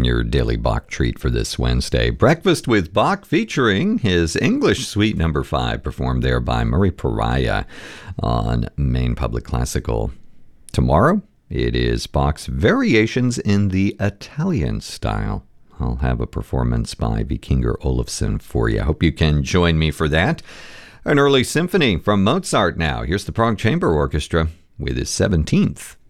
your daily Bach treat for this Wednesday. Breakfast with Bach featuring his English Suite No. 5, performed there by Murray Pariah on Maine Public Classical. Tomorrow, it is Bach's Variations in the Italian Style. I'll have a performance by Vikingur Olafsson for you. I hope you can join me for that. An early symphony from Mozart now. Here's the Prague Chamber Orchestra with his 17th